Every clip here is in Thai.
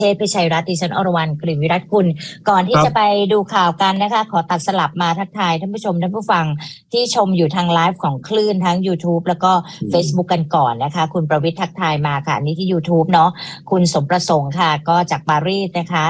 เทพพิชัยรัตน์ดิฉันอรวรรณกลิ่นวิรัตกุลก่อนที่จะไปดูข่าวกันนะคะขอตัดสลับมาทักทายท่านผู้ชมท่านผู้ฟังที่ชมอยู่ทางไลฟ์ของคลื่นทั้ง YouTube แล้วก็ Facebook กันก่อนนะคะคุณประวิทย์ทักทายมาค่ะนี่ที่ YouTube เนาะคุณสมประสงค์ค่ะก็จากปารีสนะคะ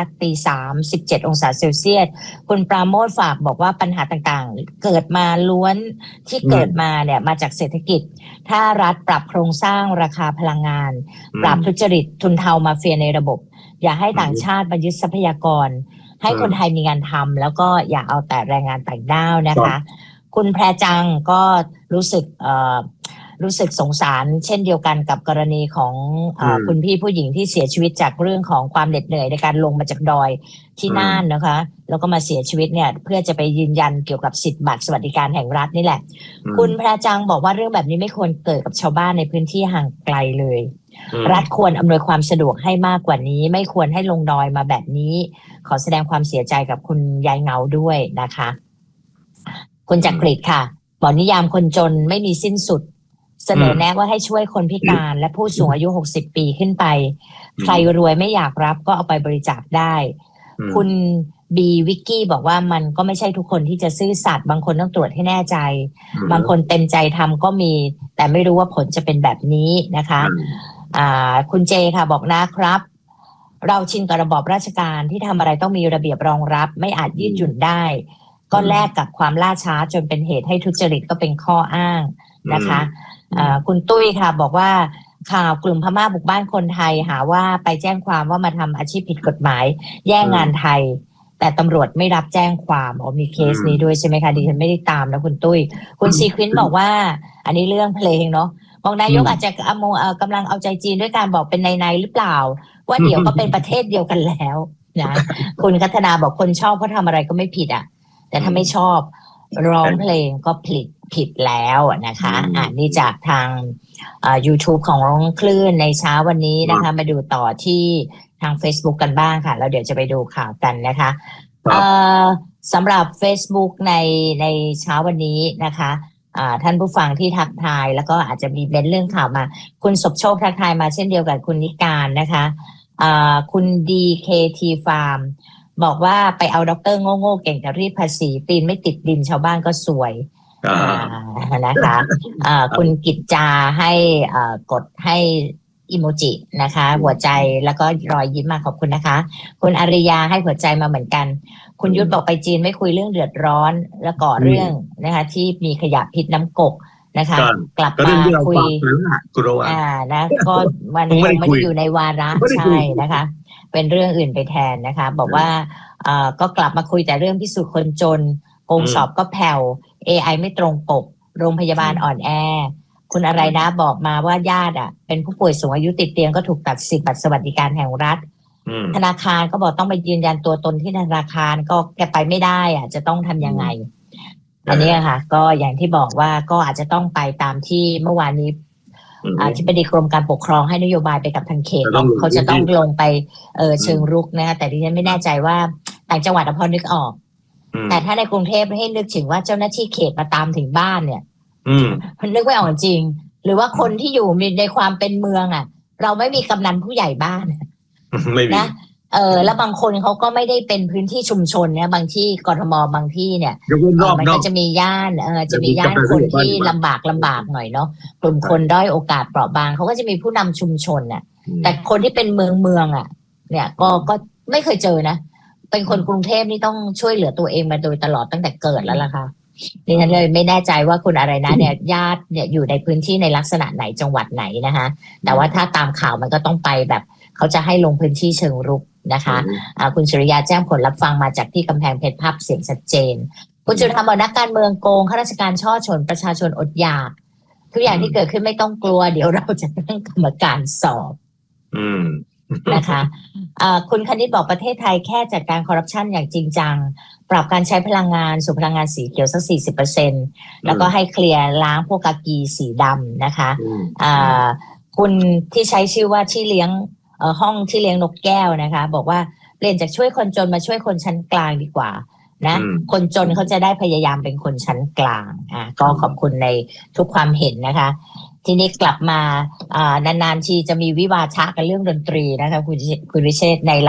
17 องศาเซลเซียสคุณปราโมทฝากบอกว่าปัญหาต่างๆเกิดมาล้วนที่เกิดมาเนี่ยมาจากเศรษฐกิจถ้ารัฐปรับโครงสร้างราคาพลังงานปราบทุจริตทุนเทามาเฟียในระบบอย่าให้ต่างชาติมายึดทรัพยากรให้คนไทยมีงานทำแล้วก็อย่าเอาแต่แรงงานต่างด้าวนะคะคุณแพรจังก็รู้สึกสงสารเช่นเดียวกันกับกรณีของคุณพี่ผู้หญิงที่เสียชีวิตจากเรื่องของความเหน็ดเหนื่อยในการลงมาจากดอยที่น่านนะคะแล้วก็มาเสียชีวิตเนี่ยเพื่อจะไปยืนยันเกี่ยวกับสิทธิบัตรสวัสดิการแห่งรัฐนี่แหละคุณแพรจังบอกว่าเรื่องแบบนี้ไม่ควรเกิดกับชาวบ้านในพื้นที่ห่างไกลเลยรัฐควรอำนวยความสะดวกให้มากกว่านี้ไม่ควรให้ลงดอยมาแบบนี้ขอแสดงความเสียใจกับคุณยายเหงาด้วยนะคะคุณจักริดค่ะบอกนิยามคนจนไม่มีสิ้นสุดเสนอแนะว่าให้ช่วยคนพิการและผู้สูงอายุ60 ปีขึ้นไปใครรวยไม่อยากรับก็เอาไปบริจาคได้คุณบีวิกกี้บอกว่ามันก็ไม่ใช่ทุกคนที่จะซื่อสัตย์บางคนต้องตรวจให้แน่ใจบางคนเต็มใจทำก็มีแต่ไม่รู้ว่าผลจะเป็นแบบนี้นะคะคุณเจค่ะบอกนะครับเราชินกับระบอบราชการที่ทำอะไรต้องมีระเบียบรองรับไม่อาจยืดหยุ่นได้ก็แลกกับความล่าช้าจนเป็นเหตุให้ทุจริตก็เป็นข้ออ้างนะคะคุณตุ้ยค่ะบอกว่าข่าวกลุ่มพม่าบุกบ้านคนไทยหาว่าไปแจ้งความว่ามาทำอาชีพผิดกฎหมายแย่งงานไทยแต่ตำรวจไม่รับแจ้งความมีเคสนี้ด้วยใช่ไหมคะดิฉันไม่ได้ตามนะคุณตุ้ยคุณซีควินบอกว่าอันนี้เรื่องเพลงเนาะบอกนายกอาจจะกำลังเอาใจจีนด้วยการบอกเป็นในหรือเปล่าว่าเดี๋ยวก็เป็นประเทศเดียวกันแล้วนะคุณคัฒนาบอกคนชอบเขาทำอะไรก็ไม่ผิดอ่ะแต่ถ้าไม่ชอบร้องเพลงก็ผิดแล้วนะคะนี่จากทางYouTube ของร้องคลื่นในเช้าวันนี้นะคะมาดูต่อที่ทาง Facebook กันบ้างค่ะแล้วเดี๋ยวจะไปดูข่าวกันนะคะสำหรับ Facebook ในเช้าวันนี้นะคะท่านผู้ฟังที่ทักทายแล้วก็อาจจะมีเบนเรื่องข่าวมาคุณสบโชคทักทายมาเช่นเดียวกับคุณนิการนะคะคุณ DKT Farm บอกว่าไปเอาด็อกเตอร์โง่ๆเก่งแต่รีดภาษีปีนไม่ติดดินชาวบ้านก็สวยนะคะคุณกิจจาให้กดให้อิโมจินะคะหัวใจแล้วก็รอยยิ้มมาขอบคุณนะคะคุณอาริยาให้หัวใจมาเหมือนกันคุณยุทธบอกไปจีนไม่คุยเรื่องเดือดร้อนแล้วก่อเรื่องนะคะที่มีขยะพิษน้ำกกนะคะกลับมาคุยนะก็มันไม่ได้อยู่ในวาระใช่นะคะเป็นเรื่องอื่นไปแทนนะคะบอกว่าก็กลับมาคุยแต่เรื่องพิสูจน์คนจนโกงสอบก็แผ่ว AI ไม่ตรงปกโรงพยาบาลอ่อนแอคุณอะไรนะบอกมาว่าญาติเป็นผู้ป่วยสูงอายุติดเตียงก็ถูกตัดสิทธิ์บัตรสวัสดิการแห่งรัฐธนาคารก็บอกต้องไปยืนยันตัวตนที่ธนาคารก็แกไปไม่ได้จะต้องทำยังไงอันนี้ค่ะก็อย่างที่บอกว่าก็อาจจะต้องไปตามที่เมื่อวานนี้ที่บดีกรมการปกครองให้นโยบายไปกับทางเขตเขาจะต้องลงไปเชิงรุกนะคะแต่ดิฉันไม่แน่ใจว่าต่างจังหวัดพอนึกออกแต่ถ้าในกรุงเทพให้นึกถึงว่าเจ้าหน้าที่เขตมาตามถึงบ้านเนี่ยมันนึกไม่ออกจริงหรือว่าคนที่อยู่ในความเป็นเมืองเราไม่มีกำนันผู้ใหญ่บ้านนะแล้วบางคนเขาก็ไม่ได้เป็นพื้นที่ชุมชนเนี่ยบางที่กทมบางที่เนี่ยมันก็จะมีย่านจะมีย่านคนที่ลำบากหน่อยเนาะกลุ่มคนด้อยโอกาสเปราะบางเขาก็จะมีผู้นำชุมชนแต่คนที่เป็นเมืองเนี่ยก็ไม่เคยเจอนะเป็นคนกรุงเทพนี่ต้องช่วยเหลือตัวเองมาโดยตลอดตั้งแต่เกิดแล้วล่ะค่ะดิฉันเลยไม่แน่ใจว่าคุณอะไรนะเนี่ยญาติเนี่ยอยู่ในพื้นที่ในลักษณะไหนจังหวัดไหนนะคะแต่ว่าถ้าตามข่าวมันก็ต้องไปแบบเขาจะให้ลงพื้นที่เชิงรุกนะคะคุณสุริยาแจ้งผลรับฟังมาจากที่กำแพงเพชรภาพเสียงชัดเจนคุณจุธาบอกนักการเมืองโกงข้าราชการช่อฉนประชาชนอดอยากทุกอย่างที่เกิดขึ้นไม่ต้องกลัวเดี๋ยวเราจะตั้งกรรมการสอบนะคะคุณคณิตบอกประเทศไทยแค่จัดการคอร์รัปชันอย่างจริงจังปรับการใช้พลังงานสู่พลังงานสีเขียวสัก 40% แล้วก็ให้เคลียร์ล้างพวกกากีสีดำนะคะคุณที่ใช้ชื่อว่าที่เลี้ยงห้องที่เลี้ยงนกแก้วนะคะบอกว่าเปลี่ยนจากช่วยคนจนมาช่วยคนชั้นกลางดีกว่านะคนจนเขาจะได้พยายามเป็นคนชั้นกลางก็ขอบคุณในทุกความเห็นนะคะทีนี้กลับมานานๆทีจะมีวิวาทะกันเรื่องดนตรีนะคะคุณวิเชษฐ์ใน